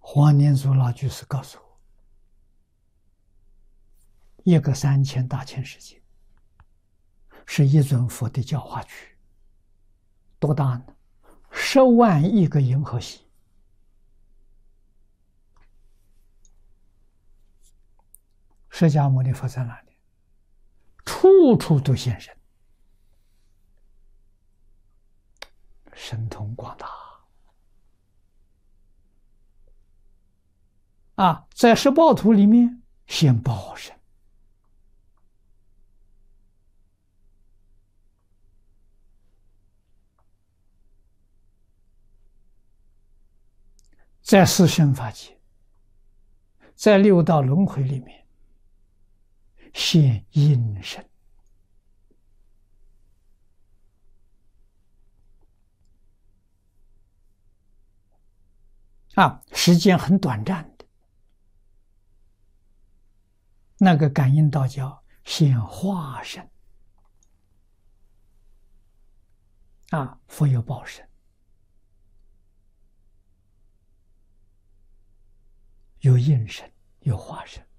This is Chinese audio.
黄念祖老居士告诉我，一个3000大千世界是一尊佛的教化区，多大呢？10万亿个银河系。释迦牟尼佛在哪里？处处都现身，神通广大啊！在十报图里面现报身，在四圣法界，在六道轮回里面现应身啊，时间很短暂的。那个感应道教现化身啊，佛有报身，有应身，有化身。